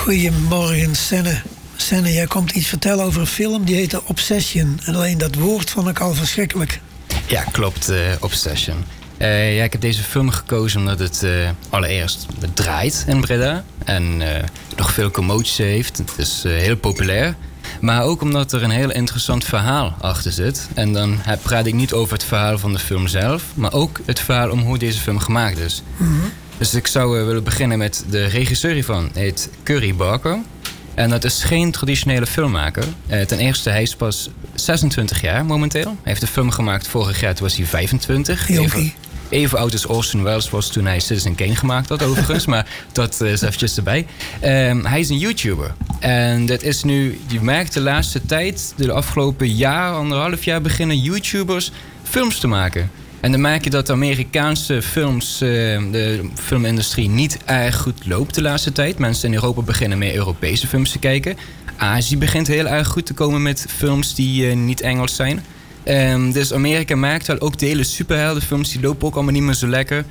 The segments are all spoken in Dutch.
Goedemorgen, Senne. Senne, jij komt iets vertellen over een film die heet Obsession. En alleen dat woord vond ik al verschrikkelijk. Ja, klopt, Obsession. Ik heb deze film gekozen omdat het allereerst draait in Breda. En nog veel commotie heeft. Het is heel populair. Maar ook omdat er een heel interessant verhaal achter zit. En dan praat ik niet over het verhaal van de film zelf, maar ook het verhaal om hoe deze film gemaakt is. Mm-hmm. Dus ik zou willen beginnen met de regisseur hiervan. Hij heet Curry Barker. En dat is geen traditionele filmmaker. Ten eerste, hij is pas 26 jaar momenteel. Hij heeft de film gemaakt vorig jaar, toen was hij 25. Even oud als Orson Welles was toen hij Citizen Kane gemaakt had, overigens. Maar dat is eventjes erbij. Hij is een YouTuber. En dat is nu, je merkt de laatste tijd, de afgelopen anderhalf jaar, beginnen YouTubers films te maken. En dan merk je dat de Amerikaanse films, de filmindustrie, niet erg goed loopt de laatste tijd. Mensen in Europa beginnen meer Europese films te kijken. Azië begint heel erg goed te komen met films die niet Engels zijn. Dus Amerika merkt wel, ook de hele superheldenfilms, die lopen ook allemaal niet meer zo lekker.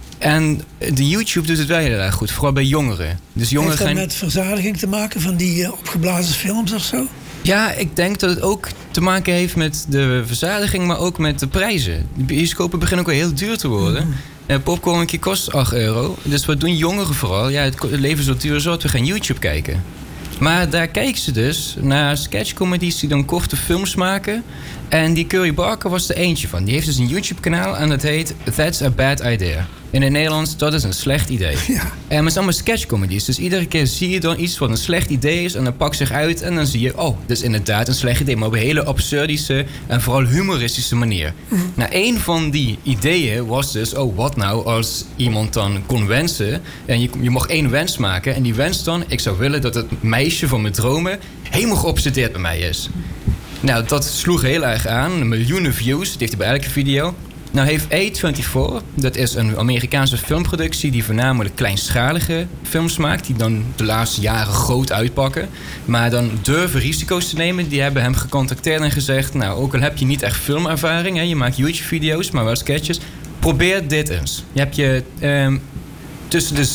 En de YouTube doet het wel heel erg goed, vooral bij jongeren. Dus jongeren heeft dat met verzadiging te maken van die opgeblazen films of zo? Ja, ik denk dat het ook te maken heeft met de verzadiging, maar ook met de prijzen. De bioscopen beginnen ook wel heel duur te worden. Popcorn kost €8. Dus wat doen jongeren vooral? Ja, het leven is zo duur zo, we gaan YouTube kijken. Maar daar kijken ze dus naar sketchcomedies die dan korte films maken. En die Curry Barker was er eentje van. Die heeft dus een YouTube-kanaal en dat heet That's a Bad Idea. In het Nederlands, dat is een slecht idee. Ja. En het is allemaal sketchcomedies. Dus iedere keer zie je dan iets wat een slecht idee is en dan pakt zich uit en dan zie je, oh, dat is inderdaad een slecht idee. Maar op een hele absurdische en vooral humoristische manier. Nou, een van die ideeën was dus, oh, wat nou als iemand dan kon wensen. En je mocht 1 wens maken. En die wens dan, ik zou willen dat het meisje van mijn dromen helemaal geobsedeerd bij mij is. Nou, dat sloeg heel erg aan. Miljoenen views, dat heeft hij bij elke video. Nou heeft A24, dat is een Amerikaanse filmproductie die voornamelijk kleinschalige films maakt, die dan de laatste jaren groot uitpakken, maar dan durven risico's te nemen. Die hebben hem gecontacteerd en gezegd, nou, ook al heb je niet echt filmervaring, hè, je maakt YouTube-video's, maar wel sketches, probeer dit eens. Je hebt je tussen de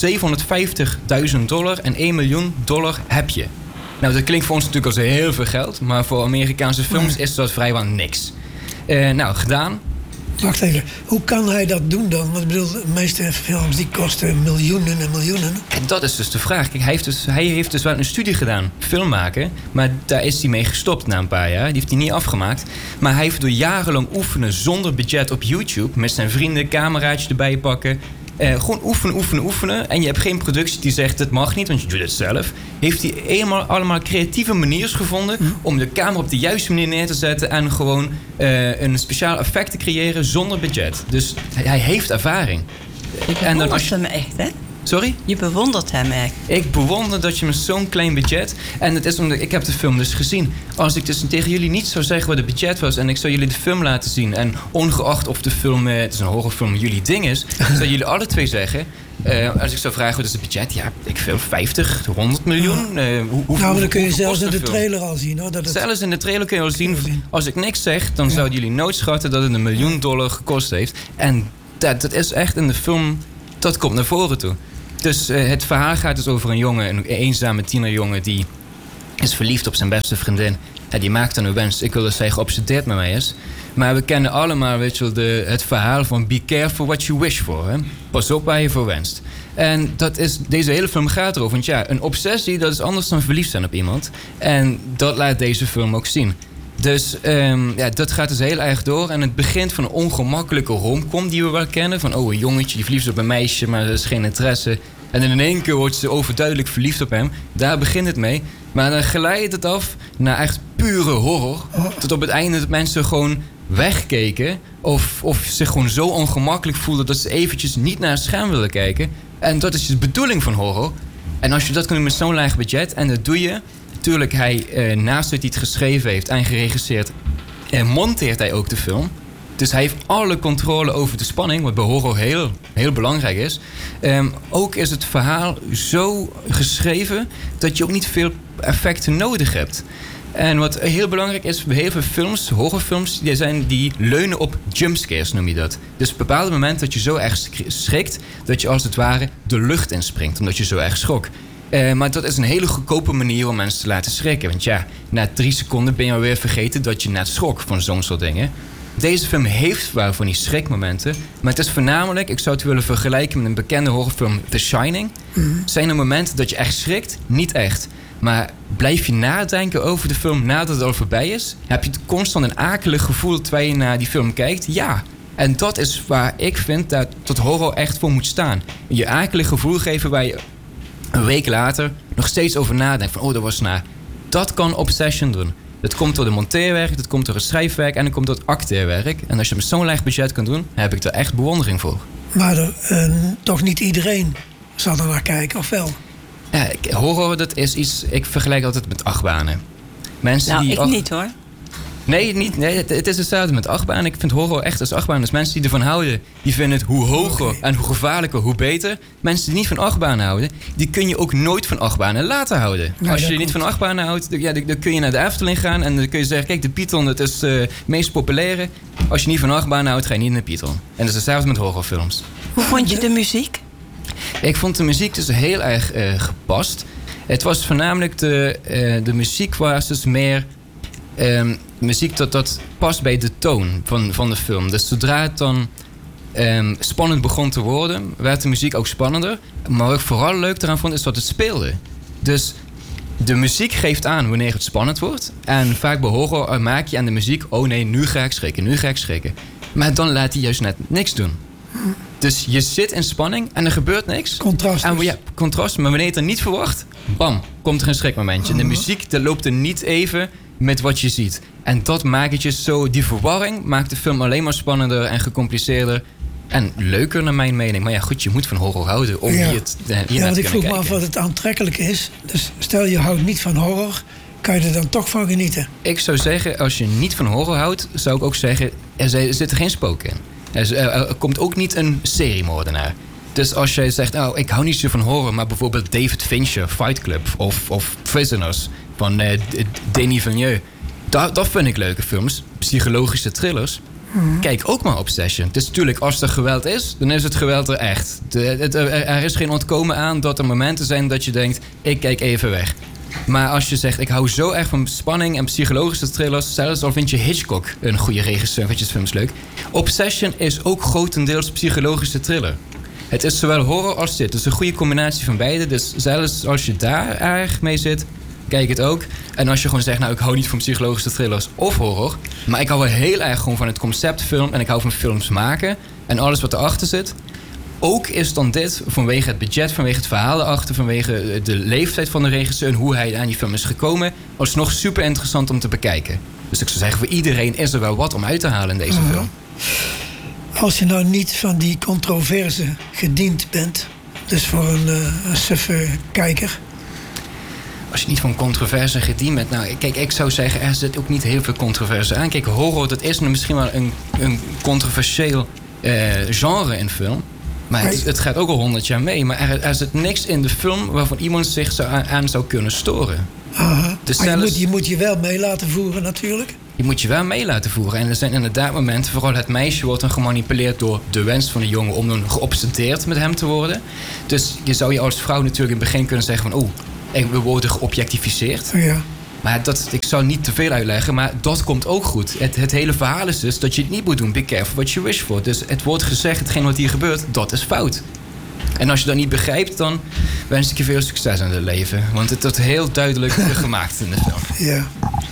$750.000 en $1 miljoen heb je. Nou, dat klinkt voor ons natuurlijk als heel veel geld, maar voor Amerikaanse films is dat vrijwel niks. Nou, gedaan. Wacht even, hoe kan hij dat doen dan? Want ik bedoel, de meeste films die kosten miljoenen en miljoenen. En dat is dus de vraag. Kijk, hij heeft dus wel een studie gedaan, film maken, maar daar is hij mee gestopt na een paar jaar. Die heeft hij niet afgemaakt. Maar hij heeft door jarenlang oefenen zonder budget op YouTube, met zijn vrienden, cameraatje erbij pakken. Gewoon oefenen. En je hebt geen productie die zegt, het mag niet, want je doet het zelf. Heeft hij allemaal creatieve manieren gevonden om de camera op de juiste manier neer te zetten en gewoon een speciaal effect te creëren zonder budget. Dus hij heeft ervaring. Je bewondert hem echt, hè? Sorry? Je bewondert hem echt. Ik bewonder dat je met zo'n klein budget... En het is omdat ik heb de film dus gezien. Als ik dus tegen jullie niet zou zeggen wat het budget was en ik zou jullie de film laten zien, en ongeacht of de film, het is een horrorfilm, jullie ding is, zouden jullie alle twee zeggen, als ik zou vragen wat is het budget, ja, ik veel 50, 100 miljoen. Maar dan kun je zelfs in de trailer al zien, hoor. Zelfs in de trailer kun je al zien, als ik niks zeg, dan zouden jullie nooit schatten dat het $1 miljoen gekost heeft. En dat is echt in de film, dat komt naar voren toe. Dus het verhaal gaat dus over een jongen, een eenzame tienerjongen, die is verliefd op zijn beste vriendin. En die maakt dan een wens, ik wil dat zij geobsedeerd met mij is. Maar we kennen allemaal, weet je wel, het verhaal van be careful what you wish for. Hè? Pas op waar je voor wenst. En deze hele film gaat erover. Want ja, een obsessie, dat is anders dan verliefd zijn op iemand. En dat laat deze film ook zien. Dus dat gaat dus heel erg door. En het begint van een ongemakkelijke romcom die we wel kennen. Van een jongetje die verliefd is op een meisje, maar er is geen interesse. En in één keer wordt ze overduidelijk verliefd op hem. Daar begint het mee. Maar dan glijdt het af naar echt pure horror. Tot op het einde dat mensen gewoon wegkeken. Of zich gewoon zo ongemakkelijk voelden dat ze eventjes niet naar het scherm willen kijken. En dat is de bedoeling van horror. En als je dat kunt doen met zo'n laag budget, en dat doe je. Natuurlijk, naast dat hij het geschreven heeft en geregisseerd, monteert hij ook de film. Dus hij heeft alle controle over de spanning, wat bij horror heel, heel belangrijk is. Ook is het verhaal zo geschreven dat je ook niet veel effecten nodig hebt. En wat heel belangrijk is bij heel veel films, horrorfilms, die leunen op jumpscares, noem je dat. Dus op een bepaald moment dat je zo erg schrikt dat je als het ware de lucht inspringt, omdat je zo erg schrok. Maar dat is een hele goedkope manier om mensen te laten schrikken. Want ja, na 3 seconden ben je alweer vergeten dat je net schrok van zo'n soort dingen. Deze film heeft wel van die schrikmomenten. Maar het is voornamelijk, ik zou het willen vergelijken met een bekende horrorfilm, The Shining. Zijn er momenten dat je echt schrikt? Niet echt. Maar blijf je nadenken over de film nadat het al voorbij is? Heb je constant een akelig gevoel terwijl je naar die film kijkt? Ja. En dat is waar ik vind dat horror echt voor moet staan. Je akelig gevoel geven waar je een week later nog steeds over nadenkt. Van, dat was naar. Dat kan Obsession doen. Dat komt door de monteerwerk, dat komt door het schrijfwerk en dat komt door het acteerwerk. En als je met zo'n laag budget kan doen, heb ik er echt bewondering voor. Maar toch niet iedereen zal er naar kijken, of wel? Ja, horror, dat is iets... Ik vergelijk altijd met achtbanen. Mensen die ik niet hoor. Nee, niet. Nee, het is hetzelfde met achtbaan. Ik vind horror echt als achtbaan. Dus mensen die ervan houden, die vinden het hoe hoger en hoe gevaarlijker, hoe beter. Mensen die niet van achtbaan houden, die kun je ook nooit van achtbanen laten houden. Nee, als je niet van achtbanen houdt, dan kun je naar de Efteling gaan en dan kun je zeggen, kijk, de Python, dat is het meest populaire. Als je niet van achtbaan houdt, ga je niet naar de Python. En dat is hetzelfde met horrorfilms. Hoe vond je de muziek? Ik vond de muziek dus heel erg gepast. Het was voornamelijk de muziek was dus meer... muziek dat past bij de toon van de film. Dus zodra het dan spannend begon te worden, werd de muziek ook spannender. Maar wat ik vooral leuk eraan vond, is wat het speelde. Dus de muziek geeft aan wanneer het spannend wordt. En vaak bij horror maak je aan de muziek... oh nee, nu ga ik schrikken. Maar dan laat hij juist net niks doen. Dus je zit in spanning en er gebeurt niks. Contrast. Ja, contrast. Maar wanneer je het dan niet verwacht, bam, komt er een schrikmomentje. En de muziek, dat loopt er niet even met wat je ziet. En dat maakt het je zo... Die verwarring maakt de film alleen maar spannender en gecompliceerder. En leuker naar mijn mening. Maar ja, goed, je moet van horror houden om hier te kijken. Want ik vroeg me af wat het aantrekkelijk is. Dus stel je houdt niet van horror, kan je er dan toch van genieten? Ik zou zeggen, als je niet van horror houdt, zou ik ook zeggen, er zitten geen spoken in. Er komt ook niet een seriemoordenaar. Dus als jij zegt, ik hou niet zo van horror, maar bijvoorbeeld David Fincher, Fight Club of Prisoners van Denis Villeneuve. Dat vind ik leuke films. Psychologische thrillers. Kijk ook maar Obsession. Dus natuurlijk, als er geweld is, dan is het geweld er echt. Er is geen ontkomen aan dat er momenten zijn dat je denkt, ik kijk even weg. Maar als je zegt, ik hou zo erg van spanning en psychologische thrillers, zelfs al vind je Hitchcock een goede regisseur, vind je films leuk. Obsession is ook grotendeels psychologische thriller. Het is zowel horror als dit. Het is een goede combinatie van beide. Dus zelfs als je daar erg mee zit, kijk het ook. En als je gewoon zegt, ik hou niet van psychologische thrillers of horror, maar ik hou wel heel erg gewoon van het conceptfilm en ik hou van films maken en alles wat erachter zit. Ook is dan dit, vanwege het budget, vanwege het verhaal erachter, vanwege de leeftijd van de regisseur en hoe hij aan die film is gekomen, alsnog super interessant om te bekijken. Dus ik zou zeggen, voor iedereen is er wel wat om uit te halen in deze film. Als je nou niet van die controverse gediend bent, dus voor een suffe kijker. Als je niet van controverse gediend bent, kijk, ik zou zeggen, er zit ook niet heel veel controverse aan. Kijk, horror, dat is misschien wel een controversieel genre in film. Maar het gaat ook al 100 jaar mee. Maar er zit niks in de film waarvan iemand zich aan zou kunnen storen. Dus je moet je wel mee laten voeren natuurlijk. Je moet je wel mee laten voeren. En er zijn inderdaad momenten, vooral het meisje wordt dan gemanipuleerd door de wens van de jongen om dan geobsedeerd met hem te worden. Dus je zou je als vrouw natuurlijk in het begin kunnen zeggen van, we worden geobjectificeerd. Ja. Maar ik zou niet te veel uitleggen, maar dat komt ook goed. Het hele verhaal is dus dat je het niet moet doen. Be careful what you wish for. Dus het wordt gezegd, hetgeen wat hier gebeurt, dat is fout. En als je dat niet begrijpt, dan wens ik je veel succes in het leven. Want het wordt heel duidelijk gemaakt in de film. Ja.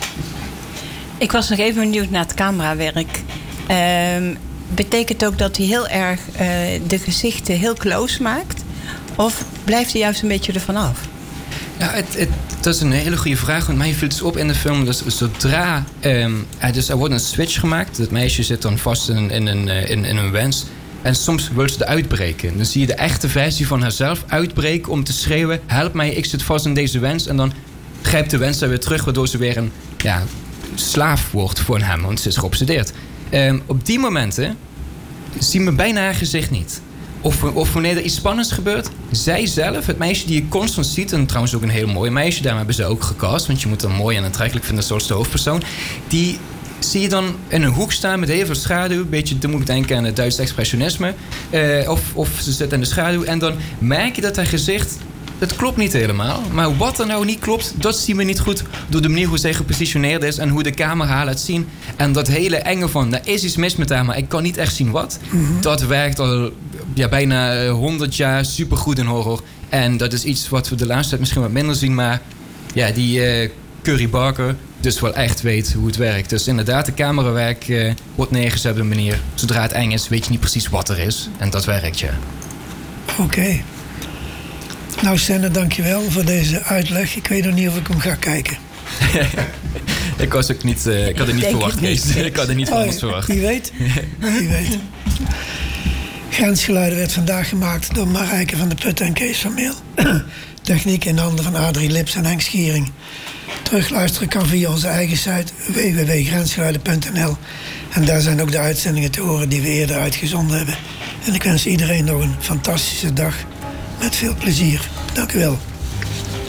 Ik was nog even benieuwd naar het camerawerk. Betekent ook dat hij heel erg de gezichten heel close maakt? Of blijft hij juist een beetje ervan af? Ja, dat is een hele goede vraag. Want mij viel het op in de film. Dus zodra er wordt een switch gemaakt. Het meisje zit dan vast in een wens. En soms wil ze eruit breken. Dan zie je de echte versie van haarzelf uitbreken om te schreeuwen, help mij, ik zit vast in deze wens. En dan grijpt de wens daar weer terug, waardoor ze weer een slaaf wordt voor hem. Want ze is geobsedeerd. Op die momenten zien we bijna haar gezicht niet. Of wanneer er iets spannends gebeurt, zij zelf, het meisje die je constant ziet, en trouwens ook een heel mooi meisje, daarom hebben ze ook gecast, want je moet hem mooi en aantrekkelijk vinden zoals de hoofdpersoon, die zie je dan in een hoek staan met heel veel schaduw, een beetje, dan moet ik denken aan het Duits expressionisme, of ze zit in de schaduw, en dan merk je dat haar gezicht het klopt niet helemaal. Maar wat er nou niet klopt, dat zien we niet goed door de manier hoe zij gepositioneerd is en hoe de camera haar laat zien. En dat hele enge van, er is iets mis met haar, maar ik kan niet echt zien wat. Dat werkt al bijna 100 jaar supergoed in horror. En dat is iets wat we de laatste tijd misschien wat minder zien, maar ja, die Curry Barker dus wel echt weet hoe het werkt. Dus inderdaad, de camerawerk wordt neergezet op een manier. Zodra het eng is, weet je niet precies wat er is. En dat werkt, ja. Oké. Nou, Senne, dankjewel voor deze uitleg. Ik weet nog niet of ik hem ga kijken. Ik had het niet verwacht, Kees. Ik had er niet van anders verwacht. Wie weet. Wie weet. Grensgeluiden werd vandaag gemaakt door Marijke van der Putten en Kees van Meel. Techniek in handen van Adrie Lips en Henk Schiering. Terugluisteren kan via onze eigen site www.grensgeluiden.nl. En daar zijn ook de uitzendingen te horen die we eerder uitgezonden hebben. En ik wens iedereen nog een fantastische dag met veel plezier. Dank u wel.